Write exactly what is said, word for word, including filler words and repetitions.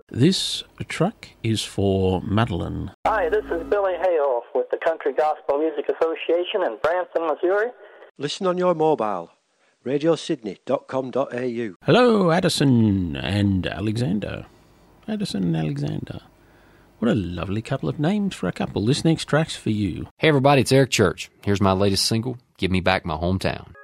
This track is for Madeline. Hi, this is Billy Hayhoff with the Country Gospel Music Association in Branson, Missouri. Listen on your mobile, radio sydney dot com dot a u. Hello, Addison and Alexander. Addison and Alexander. What a lovely couple of names for a couple. This next track's for you. Hey everybody, it's Eric Church. Here's my latest single, Give Me Back My Hometown.